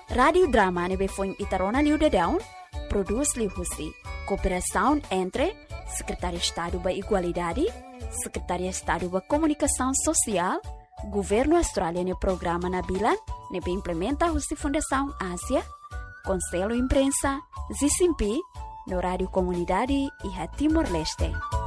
Radio Drama nebe foi Itarona Liu de Down, produz Liu Husi. Cooperação entre Secretaria de Estado da Igualdade, Secretaria de Estado da Comunicação Social, Governo Australiano Programa Nabila, nebe implementa a Fundação Ásia, Conselho Imprensa, Zicimpi, no Rádio Comunidade e a Timor-Leste.